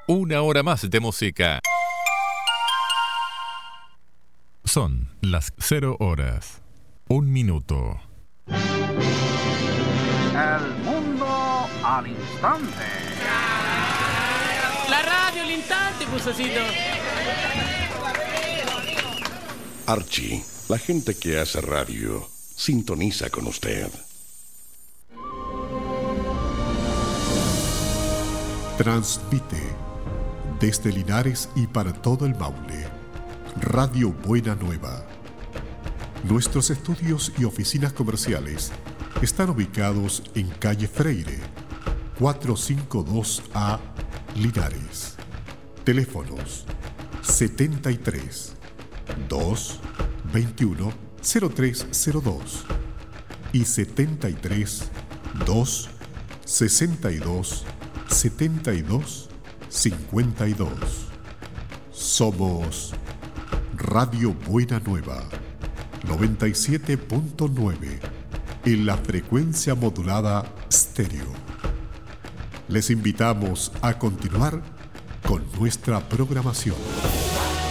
Una hora más de música. Son las 0 horas, 1 minuto. El mundo al instante. La radio al instante, Pusacito. Archie, la gente que hace radio, sintoniza con usted. Transmite desde Linares y para todo el Maule, Radio Buena Nueva. Nuestros estudios y oficinas comerciales están ubicados en calle Freire, 452A, Linares. Teléfonos 73 2 21 0302 y 73 2 62 72 52. Somos Radio Buena Nueva 97.9 en la frecuencia modulada estéreo. Les invitamos a continuar con nuestra programación.